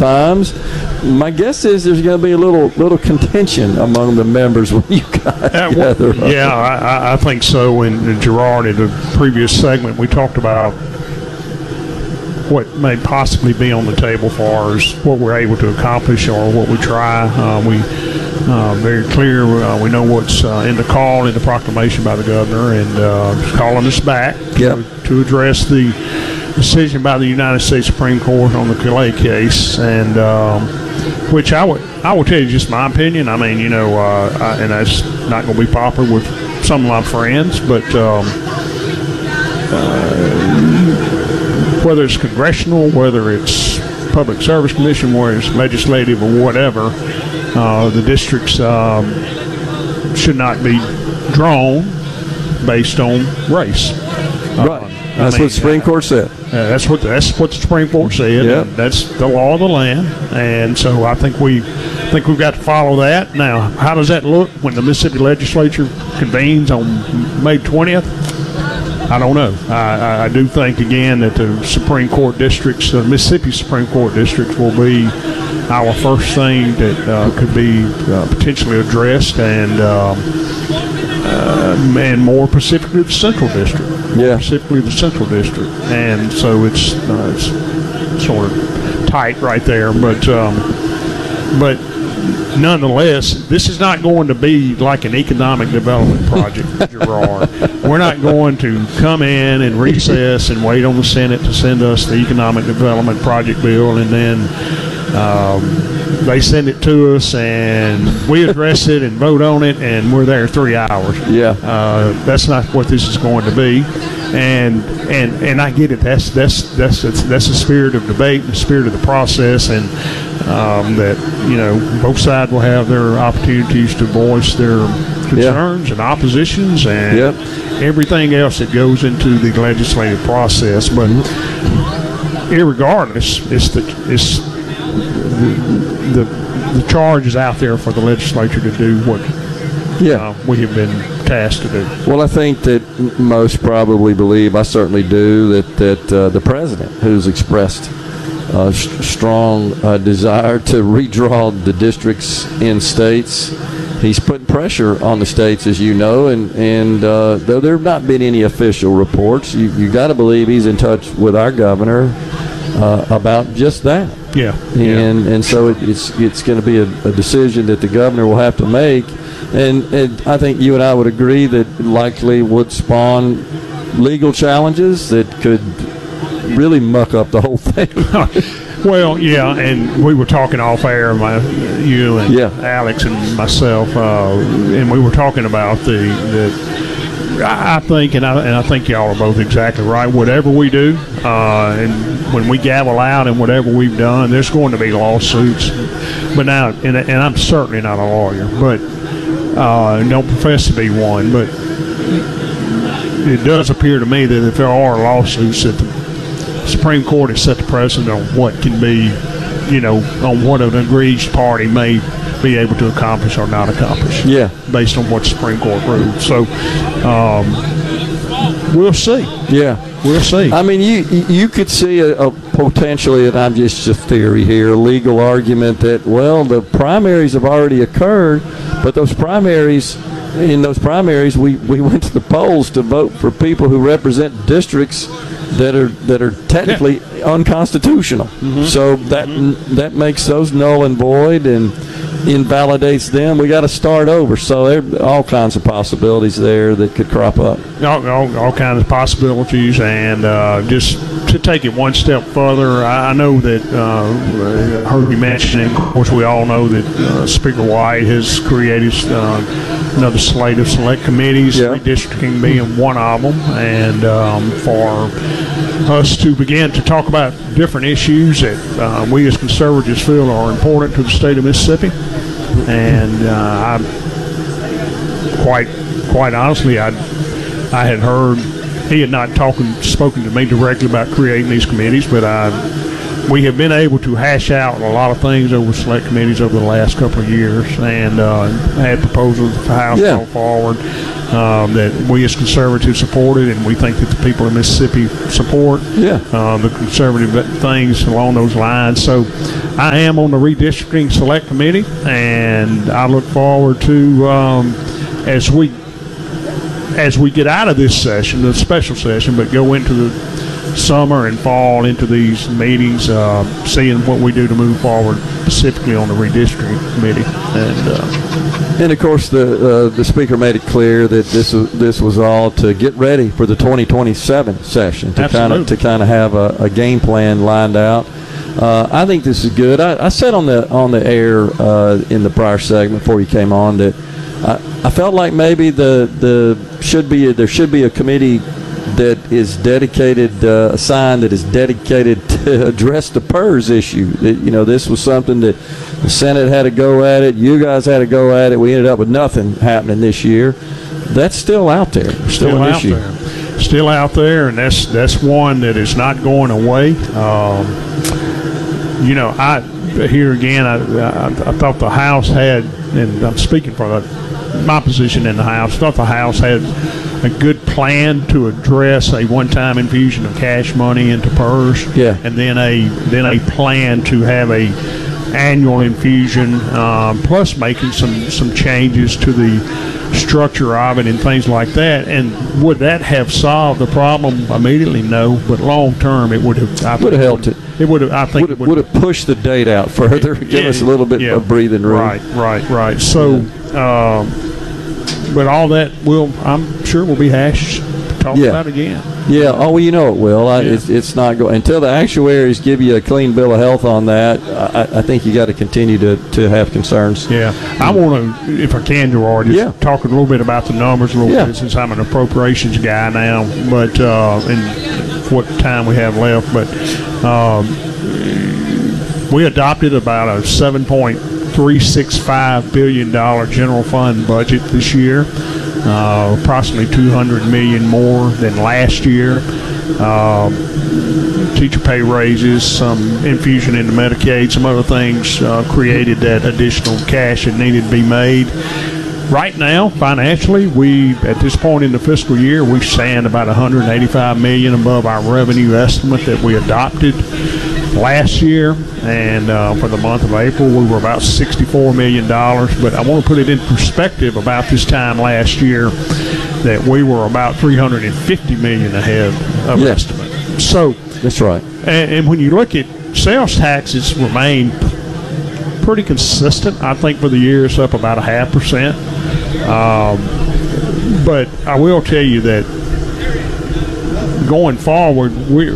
times. My guess is there's going to be a little contention among the members when you guys gather. Yeah, I think so. And Gerard, in the previous segment, we talked about what may possibly be on the table for us, what we're able to accomplish or what we try. We very clear. We know what's in the call, in the proclamation by the governor, and calling us back to address the decision by the United States Supreme Court on the Calais case, and which I will tell you just my opinion. I mean, and that's not going to be popular with some of my friends, but whether it's congressional, whether it's Public Service Commission, whether it's legislative or whatever, the districts should not be drawn based on race. Right. That's what the Supreme Court said. That's what the Supreme Court said. Yep. That's the law of the land, and so I think we've got to follow that. Now, how does that look when the Mississippi Legislature convenes on May 20th? I don't know. I do think, again, that the Supreme Court districts, the Mississippi Supreme Court districts, will be our first thing that could be potentially addressed, and more specifically the Central District. Specifically the Central District. And so it's sort of tight right there. But nonetheless, this is not going to be like an economic development project, Gerard. We're not going to come in and recess and wait on the Senate to send us the economic development project bill, and then they send it to us and we address it and vote on it, and we're there 3 hours. That's not what this is going to be. And I get it. That's the spirit of debate, the spirit of the process, and that both sides will have their opportunities to voice their concerns and oppositions and everything else that goes into the legislative process. But irregardless, the charge is out there for the legislature to do what we have been tasked to do. Well, I think that most probably believe, I certainly do, that the president, who's expressed a strong desire to redraw the districts in states, he's putting pressure on the states, as you know, and though there have not been any official reports, you got to believe he's in touch with our governor about just that. And so it's going to be a decision that the governor will have to make, and I think you and I would agree that it likely would spawn legal challenges that could really muck up the whole thing. Well, and we were talking off air, you and Alex and myself, and we were talking about I think, and I think y'all are both exactly right. Whatever we do, and when we gavel out and whatever we've done, there's going to be lawsuits. But now, and I'm certainly not a lawyer, but don't profess to be one. But it does appear to me that if there are lawsuits, that the Supreme Court has set the precedent on what can be, on what an aggrieved party may be able to accomplish or not accomplish. Based on what the Supreme Court ruled. So we'll see. We'll see. I mean, you could see a potentially, and I'm just a theory here, a legal argument that, well, the primaries have already occurred, but in those primaries, we went to the polls to vote for people who represent districts that are technically unconstitutional. So that makes those null and void and invalidates them. We got to start over. So there are all kinds of possibilities there that could crop up. All kinds of possibilities, and just to take it one step further, I know that I heard you mentioning, of course, we all know that Speaker White has created another slate of select committees, redistricting being one of them, and for us to begin to talk about different issues that we as conservatives feel are important to the state of Mississippi. And I quite honestly, I had heard he had not spoken to me directly about creating these committees, but we have been able to hash out a lot of things over select committees over the last couple of years, and had proposals for how to go forward. that we as conservatives supported, and we think that the people in Mississippi support. The conservative things along those lines. So I am on the redistricting select committee, and I look forward to as we get out of this session, the special session, but go into the summer and fall into these meetings, seeing what we do to move forward, specifically on the redistricting committee. And of course, the speaker made it clear that this was all to get ready for the 2027 session, to kind of have a game plan lined out. I think this is good. I said on the air in the prior segment before you came on that I felt like maybe there should be a committee that is dedicated, assigned that is dedicated to address the PERS issue. This was something that the Senate had to go at it. You guys had to go at it. We ended up with nothing happening this year. That's still out there. Still an issue. Still out there, and that's one that is not going away. Here again, I thought the House had, and I'm speaking for my position in the House, I thought the House had a good plan to address a one-time infusion of cash money into PERS, and then a plan to have a annual infusion, plus making some changes to the structure of it and things like that. And would that have solved the problem immediately? No, but long term it would have. Would have helped it. It would have. I think it would have pushed the date out further, give us a little bit of breathing room. Right. So. But all that I'm sure will be talked about again. Yeah. Oh, well, it will. It's not going until the actuaries give you a clean bill of health on that. I think you got to continue to have concerns. Yeah. I want to, if I can, Gerard, just talk a little bit about the numbers a little bit, since I'm an appropriations guy now. But and what time we have left, but we adopted about a $7.365 billion general fund budget this year, approximately $200 million more than last year. Teacher pay raises, some infusion into Medicaid, some other things created that additional cash that needed to be made. Right now, financially, at this point in the fiscal year, we stand about $185 million above our revenue estimate that we adopted last year, and for the month of April we were about $64 million. But I want to put it in perspective. About this time last year that we were about $350 million ahead of estimate. So that's right. And when you look at sales taxes, remain pretty consistent. I think for the year it's up about 0.5%. But I will tell you that going forward,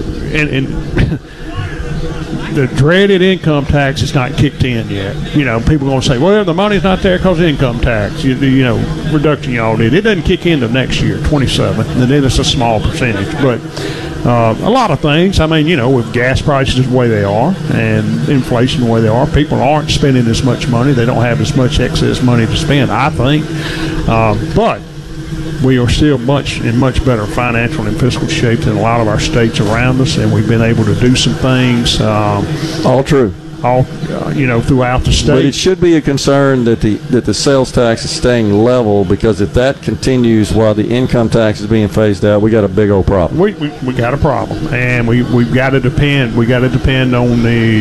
the dreaded income tax is not kicked in yet. People are going to say, well, the money's not there because of income tax, reduction y'all did. It doesn't kick in until next year, 27, and then it's a small percentage. But a lot of things, with gas prices the way they are and inflation the way they are, people aren't spending as much money. They don't have as much excess money to spend, I think. But we are still in much better financial and fiscal shape than a lot of our states around us, and we've been able to do some things. All true. Throughout the state. But it should be a concern that the sales tax is staying level, because if that continues while the income tax is being phased out, we got a big old problem. We got a problem, and we've got to depend. We got to depend on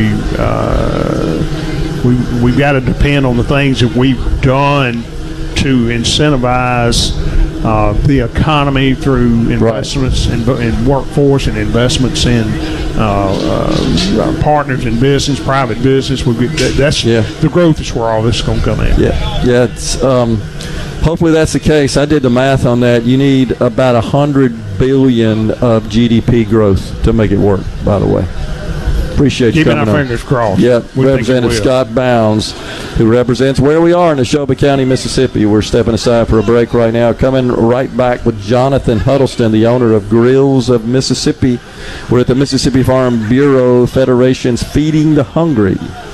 we've got to depend on the things that we've done to incentivize the economy through investments in workforce and investments in partners in business, private business. The growth is where all this is going to come in. Yeah. It's, hopefully that's the case. I did the math on that. You need about $100 billion of GDP growth to make it work, by the way. Appreciate you coming on. Keeping our fingers crossed. Yeah, Representative Scott Bounds, who represents where we are in Neshoba County, Mississippi. We're stepping aside for a break right now. Coming right back with Jonathan Huddleston, the owner of Grills of Mississippi. We're at the Mississippi Farm Bureau Federation's Feeding the Hungry.